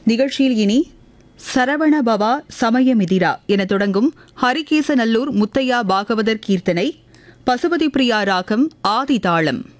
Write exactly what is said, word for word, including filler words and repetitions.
நிகழ்ச்சியில் இனி சரவண பவா சமயமிதிரா என தொடங்கும் ஹரிகேசநல்லூர் முத்தையா பாகவதர் கீர்த்தனை, பசுபதி பிரியா ராகம் ஆதி தாளம்.